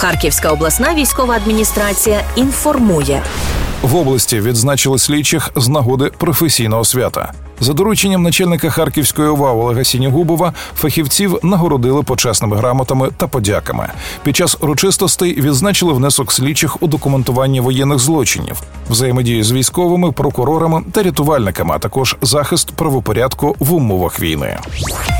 Харківська обласна військова адміністрація інформує. В області відзначили слідчих з нагоди професійного свята. За дорученням начальника Харківської ОВА Олега Сінігубова фахівців нагородили почесними грамотами та подяками. Під час урочистостей відзначили внесок слідчих у документуванні воєнних злочинів, взаємодію з військовими, прокурорами та рятувальниками, а також захист правопорядку в умовах війни.